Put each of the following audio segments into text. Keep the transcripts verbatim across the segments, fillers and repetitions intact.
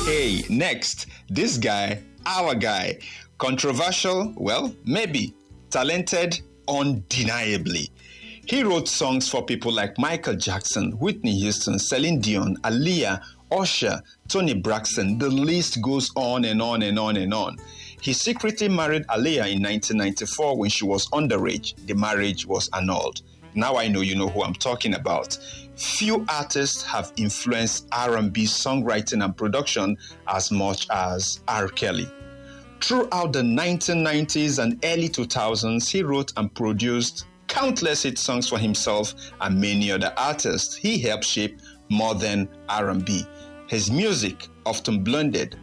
Hey, next, this guy, our guy. Controversial? Well, maybe. Talented? Undeniably. He wrote songs for people like Michael Jackson, Whitney Houston, Celine Dion, Aaliyah, Usher, Toni Braxton. The list goes on and on and on and on. He secretly married Aaliyah in nineteen ninety-four when she was underage. The marriage was annulled. Now I know you know who I'm talking about. Few artists have influenced R and B songwriting and production as much as R. Kelly. Throughout the nineteen nineties and early two thousands, he wrote and produced countless hit songs for himself and many other artists. He helped shape modern R and B. His music often blended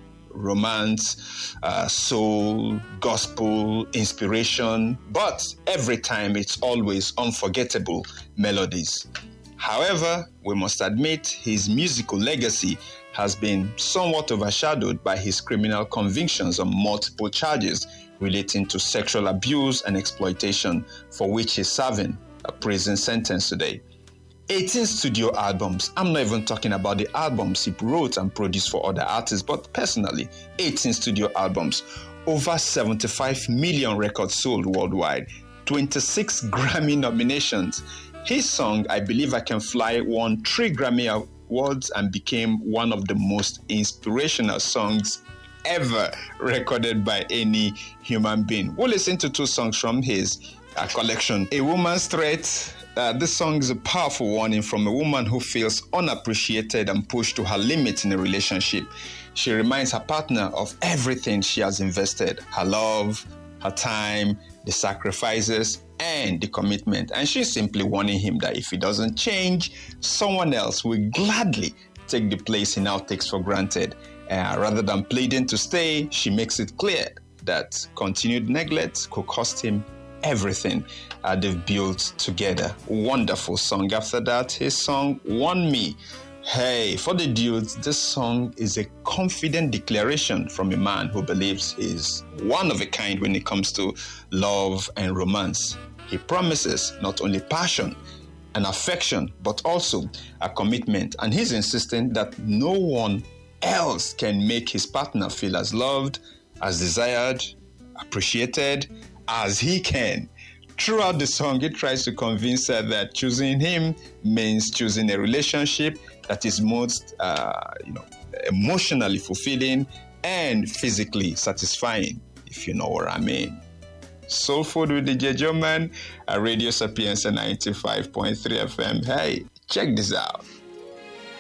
romance, uh, soul, gospel, inspiration, but every time it's always unforgettable melodies. However, we must admit his musical legacy has been somewhat overshadowed by his criminal convictions on multiple charges relating to sexual abuse and exploitation, for which he's serving a prison sentence today. eighteen studio albums. I'm not even talking about the albums he wrote and produced for other artists, but personally, eighteen studio albums, over seventy-five million records sold worldwide, twenty-six Grammy nominations. His song, I Believe I Can Fly, won three Grammy Awards and became one of the most inspirational songs ever recorded by any human being. We'll listen to two songs from his uh, collection. A Woman's Threat. Uh, this song is a powerful warning from a woman who feels unappreciated and pushed to her limits in a relationship. She reminds her partner of everything she has invested, her love, her time, the sacrifices, and the commitment. And she's simply warning him that if he doesn't change, someone else will gladly take the place he now takes for granted. Uh, rather than pleading to stay, she makes it clear that continued neglect could cost him everything uh, they've built together. Wonderful song. After that, his song, Want Me. Hey, for the dudes, this song is a confident declaration from a man who believes he's one of a kind when it comes to love and romance. He promises not only passion and affection, but also a commitment. And he's insisting that no one else can make his partner feel as loved, as desired, appreciated as he can. Throughout the song, he tries to convince her that choosing him means choosing a relationship that is most, uh, you know, emotionally fulfilling and physically satisfying, if you know what I mean. Soul Food with D J Joe Man, at Radio Sapienza ninety-five point three F M. Hey, check this out.